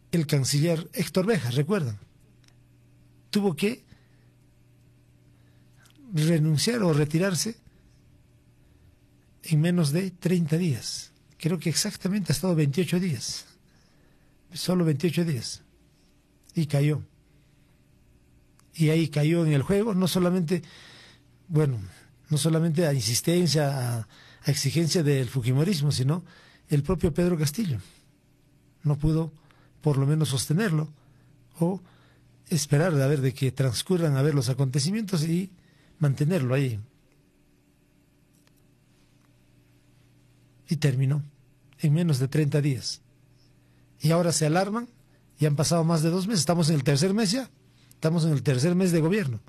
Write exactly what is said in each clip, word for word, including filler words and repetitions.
el canciller Héctor Béjar, ¿recuerdan? Tuvo que renunciar o retirarse en menos de treinta días. Creo que exactamente ha estado veintiocho días. Solo veintiocho días. Y cayó. Y ahí cayó en el juego, no solamente, bueno, no solamente a insistencia, a, a exigencia del fujimorismo, sino el propio Pedro Castillo. No pudo, por lo menos, sostenerlo o esperar a ver de que transcurran a ver los acontecimientos y mantenerlo ahí. Y terminó en menos de treinta días. Y ahora se alarman, y han pasado más de dos meses, estamos en el tercer mes ya, estamos en el tercer mes de gobierno.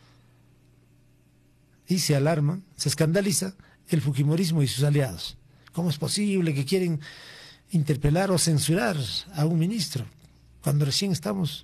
Y se alarman, se escandaliza el fujimorismo y sus aliados. ¿Cómo es posible que quieren interpelar o censurar a un ministro cuando recién estamos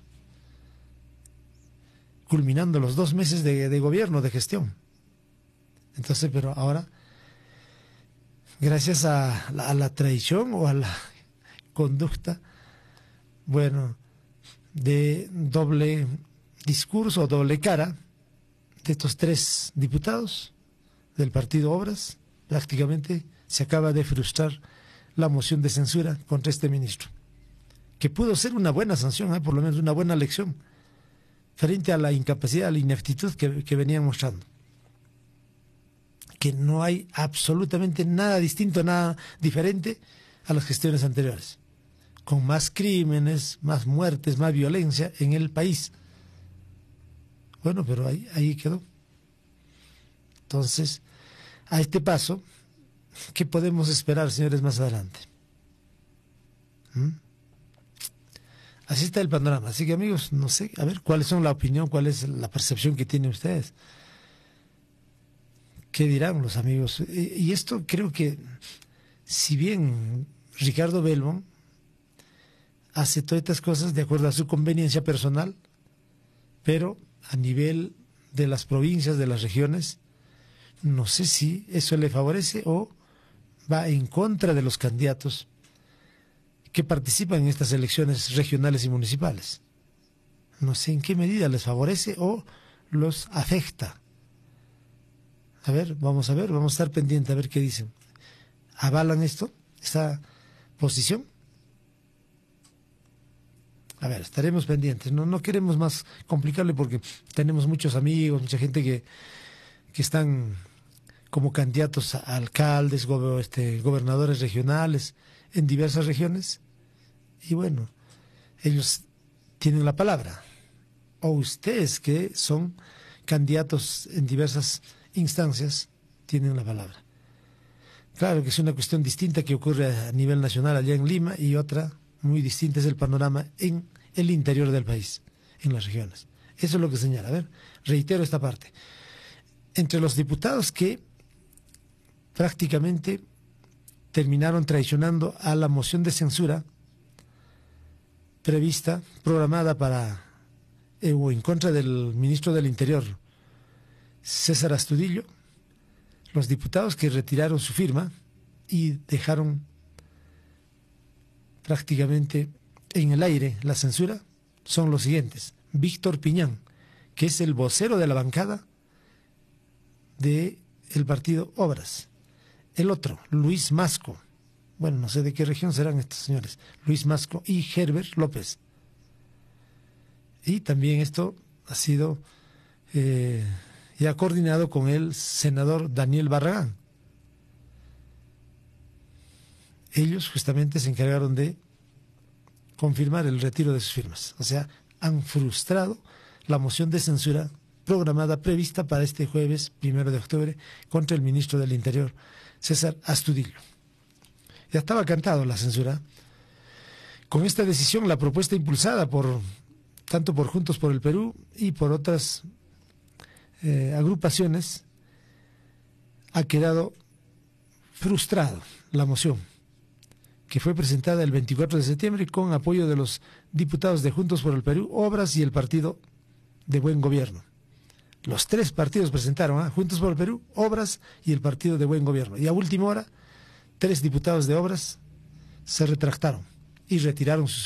culminando los dos meses de, de gobierno, de gestión? Entonces, pero ahora, gracias a la, a la traición o a la conducta, bueno, de doble discurso o doble cara de estos tres diputados del partido Obras, prácticamente se acaba de frustrar la moción de censura contra este ministro, que pudo ser una buena sanción, ¿eh? Por lo menos una buena lección frente a la incapacidad, a la ineptitud que, que venían mostrando. Que no hay absolutamente nada distinto, nada diferente a las gestiones anteriores, con más crímenes, más muertes, más violencia en el país. Bueno, pero ahí, ahí quedó. Entonces, a este paso, ¿qué podemos esperar, señores, más adelante? ¿Mm? Así está el panorama. Así que, amigos, no sé, a ver, ¿cuáles son la opinión, cuál es la percepción que tienen ustedes? ¿Qué dirán los amigos? Y esto creo que, si bien Ricardo Belmont hace todas estas cosas de acuerdo a su conveniencia personal, pero a nivel de las provincias, de las regiones, no sé si eso le favorece o va en contra de los candidatos que participan en estas elecciones regionales y municipales. No sé en qué medida les favorece o los afecta. A ver, vamos a ver, vamos a estar pendientes a ver qué dicen. ¿Avalan esto, esta posición? A ver, estaremos pendientes. No, no queremos más complicarle porque tenemos muchos amigos, mucha gente que, que están como candidatos a alcaldes, go, este, gobernadores regionales en diversas regiones. Y bueno, ellos tienen la palabra. O ustedes que son candidatos en diversas instancias tienen la palabra. Claro que es una cuestión distinta que ocurre a nivel nacional allá en Lima, y otra muy distinta es el panorama en el interior del país, en las regiones. Eso es lo que señala. A ver, reitero esta parte. Entre los diputados que prácticamente terminaron traicionando a la moción de censura prevista, programada para eh, o en contra del ministro del Interior, César Astudillo, los diputados que retiraron su firma y dejaron prácticamente en el aire la censura son los siguientes: Víctor Piñán, que es el vocero de la bancada del partido Obras; el otro, Luis Masco, bueno, no sé de qué región serán estos señores, Luis Masco y Herbert López. Y también esto ha sido eh, ya coordinado con el senador Daniel Barragán. Ellos justamente se encargaron de confirmar el retiro de sus firmas. O sea, han frustrado la moción de censura programada, prevista para este jueves primero de octubre contra el ministro del Interior, César Astudillo. Ya estaba cantado la censura. Con esta decisión, la propuesta impulsada por tanto por Juntos por el Perú y por otras eh, agrupaciones, ha quedado frustrado la moción, que fue presentada el veinticuatro de septiembre con apoyo de los diputados de Juntos por el Perú, Obras y el Partido de Buen Gobierno. Los tres partidos presentaron, ¿eh? Juntos por el Perú, Obras y el Partido de Buen Gobierno. Y a última hora, tres diputados de Obras se retractaron y retiraron sus